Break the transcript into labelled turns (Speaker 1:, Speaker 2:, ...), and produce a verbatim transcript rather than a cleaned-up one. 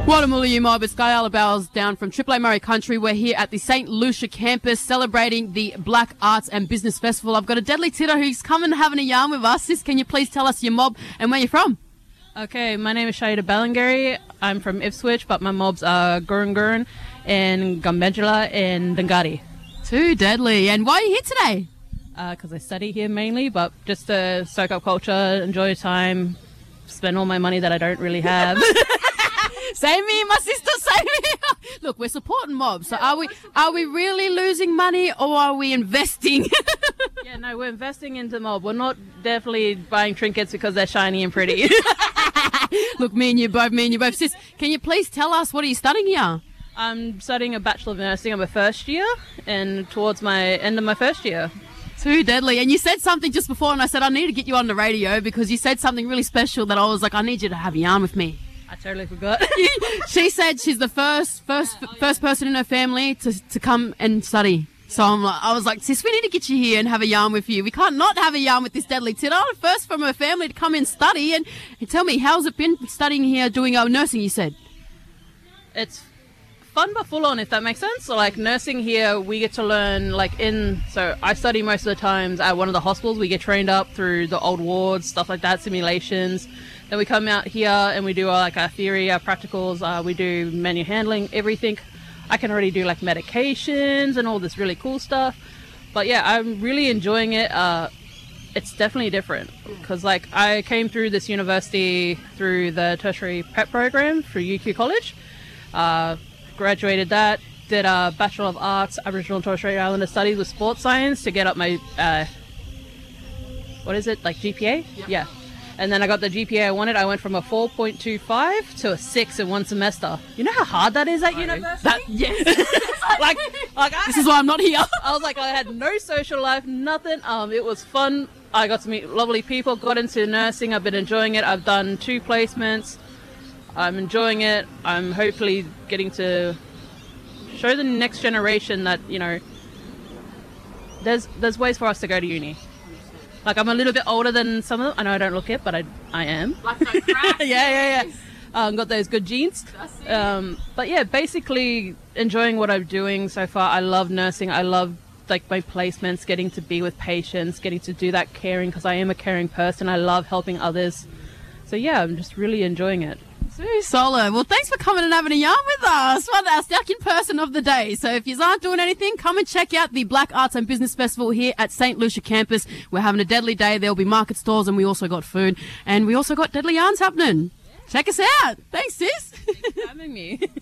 Speaker 1: Wadamula Mob, it's Guy Alabels down from Triple A Murray Country. We're here at the Saint Lucia campus celebrating the Black Arts and Business Festival. I've got a deadly titter who's coming having a yarn with us. Sis, can you please tell us your mob and where you're from?
Speaker 2: Okay, my name is Shaida Balangary. I'm from Ipswich, but my mobs are Gurun Gurun and Gumbedula and Dungari.
Speaker 1: Too deadly. And why are you here today?
Speaker 2: Because uh, I study here mainly, but just to soak up culture, enjoy time, spend all my money that I don't really have.
Speaker 1: Same here, my sister, same here. Look, we're supporting mobs, so are we are we really losing money or are we investing?
Speaker 2: Yeah, no, we're investing into mob. We're not definitely buying trinkets because they're shiny and pretty.
Speaker 1: Look, me and you both, me and you both. Sis, can you please tell us what are you studying here?
Speaker 2: I'm studying a Bachelor of Nursing. I'm a first year and towards my end of my first year.
Speaker 1: Too deadly. And you said something just before and I said I need to get you on the radio because you said something really special that I was like, I need you to have a yarn with me.
Speaker 2: I totally forgot.
Speaker 1: She said she's the first first first person in her family to to come and study. So I'm like, I was like, sis, we need to get you here and have a yarn with you. We can't not have a yarn with this deadly titter. First from her family to come and study and, and tell me, how's it been studying here, doing our nursing, you said?
Speaker 2: It's fun but full on, if that makes sense. So like nursing here, we get to learn like in, so I study most of the times at one of the hospitals. We get trained up through the old wards, stuff like that, simulations. Then we come out here and we do our, like our theory, our practicals, uh, we do menu handling, everything. I can already do like medications and all this really cool stuff. But yeah, I'm really enjoying it. Uh, it's definitely different because like I came through this university through the tertiary prep program through U Q College. Uh, graduated that, did a Bachelor of Arts, Aboriginal and Torres Strait Islander Studies with Sports Science to get up my, uh, what is it, like G P A? Yep. Yeah. And then I got the G P A I wanted. I went from a four point two five to a six in one semester. You know how hard that is at Sorry. university?
Speaker 1: That, yes.
Speaker 2: like, like I
Speaker 1: this
Speaker 2: had,
Speaker 1: is why I'm not here.
Speaker 2: I was like, I had no social life, nothing. Um, it was fun. I got to meet lovely people, got into nursing. I've been enjoying it. I've done two placements. I'm enjoying it. I'm hopefully getting to show the next generation that, you know, there's there's ways for us to go to uni. Like, I'm a little bit older than some of them. I know I don't look it, but I I am.
Speaker 1: Like no crap.
Speaker 2: yeah, yeah, yeah. Um, got those good genes. Um, but yeah, basically enjoying what I'm doing so far. I love nursing. I love like my placements, getting to be with patients, getting to do that caring because I am a caring person. I love helping others. So yeah, I'm just really enjoying it.
Speaker 1: Very solid. Well, thanks for coming and having a yarn with us. What our second person of the day. So if you aren't doing anything, come and check out the Black Arts and Business Festival here at Saint Lucia campus. We're having a deadly day. There'll be market stalls and we also got food and we also got deadly yarns happening. Check us out. Thanks, sis.
Speaker 2: Thanks for having me.